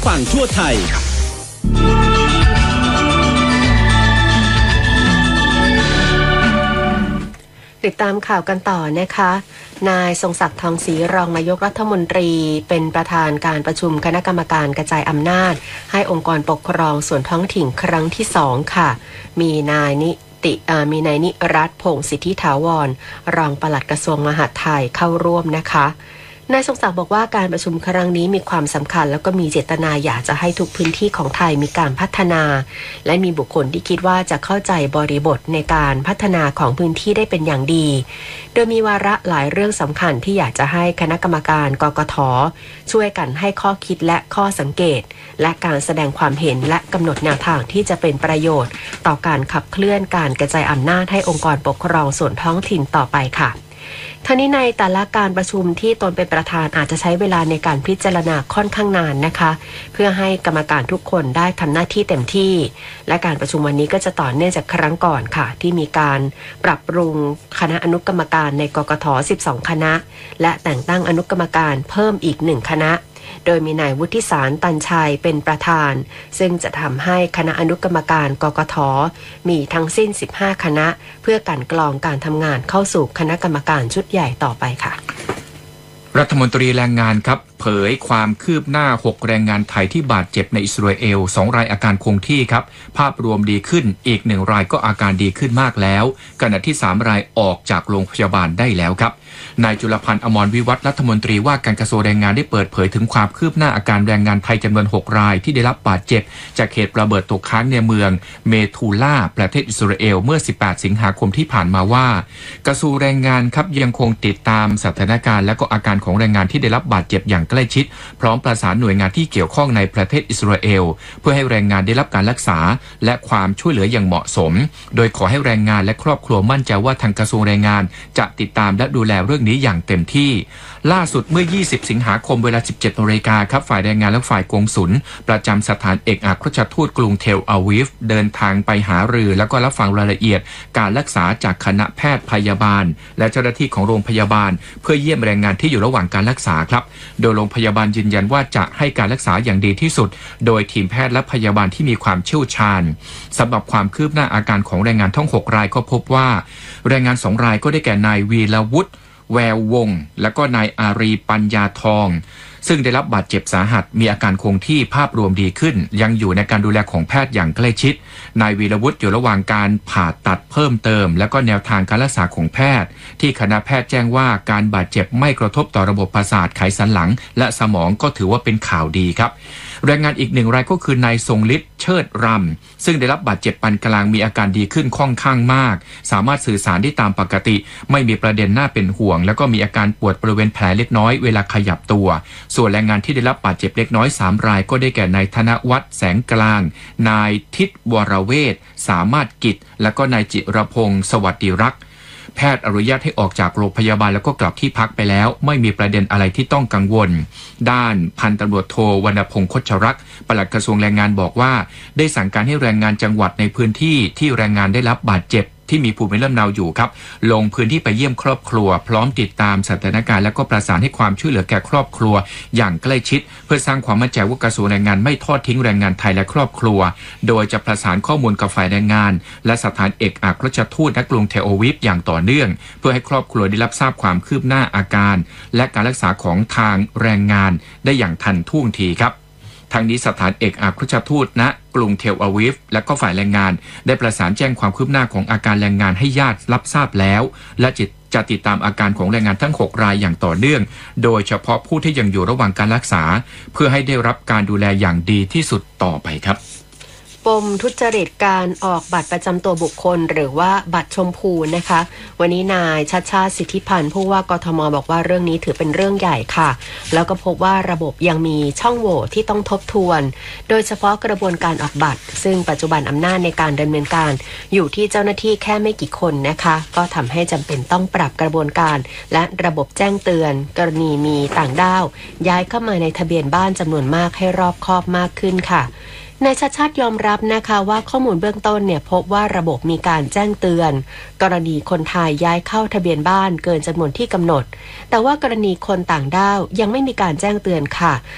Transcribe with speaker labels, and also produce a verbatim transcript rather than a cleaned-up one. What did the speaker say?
Speaker 1: ฟังทั่วไทย
Speaker 2: ติดตามข่าวกันต่อนะคะนายทรงศักดิ์ทองศรีรองนายกรัฐมนตรีเป็นประธานการประชุมคณะกรรมการกระจายอำนาจให้องค์กรปกครองส่วนท้องถิ่นครั้งที่สองค่ะมีนายนิติมีนายนิรัตน์พงษ์สิทธิถาวรรองปลัดกระทรวงมหาดไทยเข้าร่วมนะคะนายทรงศักดิ์บอกว่าการประชุมครั้งนี้มีความสำคัญแล้วก็มีเจตนาอยากจะให้ทุกพื้นที่ของไทยมีการพัฒนาและมีบุคคลที่คิดว่าจะเข้าใจบริบทในการพัฒนาของพื้นที่ได้เป็นอย่างดีโดยมีวาระหลายเรื่องสำคัญที่อยากจะให้คณะกรรมการกกท.ช่วยกันให้ข้อคิดและข้อสังเกตและการแสดงความเห็นและกำหนดแนวทางที่จะเป็นประโยชน์ต่อการขับเคลื่อนการกระจายอำนาจให้องค์กรปกครองส่วนท้องถิ่นต่อไปค่ะทั้งนี้ในแต่ละการประชุมที่ตนเป็นประธานอาจจะใช้เวลาในการพิจารณาค่อนข้างนานนะคะเพื่อให้กรรมการทุกคนได้ทำหน้าที่เต็มที่และการประชุมวันนี้ก็จะต่อเนื่องจากครั้งก่อนค่ะที่มีการปรับปรุงคณะอนุกรรมการในกกท.สิบสองคณะและแต่งตั้งอนุกรรมการเพิ่มอีกหนึ่งคณะโดยมีนายวุฒิสารตันชัยเป็นประธานซึ่งจะทำให้คณะอนุกรรมการกกท.มีทั้งสิ้นสิบห้าคณะเพื่อการกรองการทำงานเข้าสู่คณะกรรมการชุดใหญ่ต่อไปค่ะ
Speaker 3: รัฐมนตรีแรงงานครับเผยความคืบหน้าหกแรงงานไทยที่บาดเจ็บในอิสราเอลสองรายอาการคงที่ครับภาพรวมดีขึ้นอีกหนึ่งรายก็อาการดีขึ้นมากแล้วขณะที่สามรายออกจากโรงพยาบาลได้แล้วครับนายจุลพันธ์อมรวิวัฒน์รัฐมนตรีว่าการกระทรวงแรงงานได้เปิดเผยถึงความคืบหน้าอาการแรงงานไทยจำนวนหกรายที่ได้รับบาดเจ็บจากเหตุระเบิดตกค้างในเมืองเมทูล่าประเทศอิสราเอลเมื่อสิบแปดสิงหาคมที่ผ่านมาว่ากระทรวงแรงงานครับยังคงติดตามสถานการณ์และก็อาการของแรงงานที่ได้รับบาดเจ็บอย่างใกล้ชิดพร้อมประสานหน่วยงานที่เกี่ยวข้องในประเทศอิสราเอลเพื่อให้แรงงานได้รับการรักษาและความช่วยเหลืออย่างเหมาะสมโดยขอให้แรงงานและครอบครัวมั่นใจว่าทางกระทรวงแรงงานจะติดตามและดูแลเรื่องนี้อย่างเต็มที่ล่าสุดเมื่อยี่สิบสิงหาคมเวลา สิบเจ็ดนาฬิกาครับฝ่ายแรงงานและฝ่ายกงสุลประจำสถานเอกอัครราชทูตกรุงเทลอาวีฟเดินทางไปหารือแล้วก็รับฟังรายละเอียดการรักษาจากคณะแพทย์พยาบาลและเจ้าหน้าที่ของโรงพยาบาลเพื่อเยี่ยมแรงงานที่อยู่ระหว่างการรักษาครับโดยโรงพยาบาลยืนยันว่าจะให้การรักษาอย่างดีที่สุดโดยทีมแพทย์และพยาบาลที่มีความเชี่ยวชาญสำหรับความคืบหน้าอาการของแรงงานทั้งหกรายก็พบว่าแรงงานสองรายก็ได้แก่นายวีรวุฒิแวววงศ์และก็นายอารีปัญญาทองซึ่งได้รับบาดเจ็บสาหัสมีอาการคงที่ภาพรวมดีขึ้นยังอยู่ในการดูแลของแพทย์อย่างใกล้ชิดนายวีรวุฒิอยู่ระหว่างการผ่าตัดเพิ่มเติมและก็แนวทางการรักษาของแพทย์ที่คณะแพทย์แจ้งว่าการบาดเจ็บไม่กระทบต่อระบบประสาทไขสันหลังและสมองก็ถือว่าเป็นข่าวดีครับแรงงานอีกหนึ่งรายก็คือนายทรงฤทธิ์เชิดรำซึ่งได้รับบาดเจ็บปานกลางมีอาการดีขึ้นค่อนข้างมากสามารถสื่อสารได้ตามปกติไม่มีประเด็นน่าเป็นห่วงแล้วก็มีอาการปวดบริเวณแผลเล็กน้อยเวลาขยับตัวส่วนแรงงานที่ได้รับบาดเจ็บเล็กน้อยสามรายก็ได้แก่นายธนวัฒน์แสงกลางนายทิศวรเวชสามารถกิจและก็นายจิรพงศ์สวัสดิรักษ์แพทย์อนุญาตให้ออกจากโรงพยาบาลแล้วก็กลับที่พักไปแล้วไม่มีประเด็นอะไรที่ต้องกังวลด้านพันตำรวจโทวรรณพงศ์คชรักษ์ปลัดกระทรวงแรงงานบอกว่าได้สั่งการให้แรงงานจังหวัดในพื้นที่ที่แรงงานได้รับบาดเจ็บที่มีภูมิลำเนาอยู่ครับลงพื้นที่ไปเยี่ยมครอบครัวพร้อมติดตามสถานการณ์และก็ประสานให้ความช่วยเหลือแก่ครอบครัวอย่างใกล้ชิดเพื่อสร้างความมั่นใจว่ากระทรวงแรงงานไม่ทอดทิ้งแรงงานไทยและครอบครัวโดยจะประสานข้อมูลกับฝ่ายแรงงานและสถานเอกอัครราชทูตณกรุงเทลอาวีฟอย่างต่อเนื่องเพื่อให้ครอบครัวได้รับทราบความคืบหน้าอาการและการรักษาของทางแรงงานได้อย่างทันท่วงทีครับทางนี้สถานเอกอัครราชทูตณกรุงเทลอาวีฟและก็ฝ่ายแรงงานได้ประสานแจ้งความคืบหน้าของอาการแรงงานให้ญาติรับทราบแล้วและจะติดตามอาการของแรงงานทั้งหกรายอย่างต่อเนื่องโดยเฉพาะผู้ที่ยังอยู่ระหว่างการรักษาเพื่อให้ได้รับการดูแลอย่างดีที่สุดต่อไปครับ
Speaker 2: ปมทุจริตการออกบัตรประจำตัวบุคคลหรือว่าบัตรชมพูนะคะวันนี้นายชัชชาติสิทธิพันธ์ผู้ว่ากทมบอกว่าเรื่องนี้ถือเป็นเรื่องใหญ่ค่ะแล้วก็พบว่าระบบยังมีช่องโหว่ที่ต้องทบทวนโดยเฉพาะกระบวนการออกบัตรซึ่งปัจจุบันอำนาจในการดำเนินการอยู่ที่เจ้าหน้าที่แค่ไม่กี่คนนะคะก็ทำให้จำเป็นต้องปรับกระบวนการและระบบแจ้งเตือนกรณีมีต่างด้าวย้ายเข้ามาในทะเบียนบ้านจำนวนมากให้รอบคอบมากขึ้นค่ะนายชัชชาติยอมรับนะคะว่าข้อมูลเบื้องต้นเนี่ยพบว่าระบบมีการแจ้งเตือนกรณีคนไทยย้ายเข้าทะเบียนบ้านเกินจำนวนที่กำหนดแต่ว่ากรณีคนต่างด้าวยังไม่มีการแจ้งเตือนค่ะ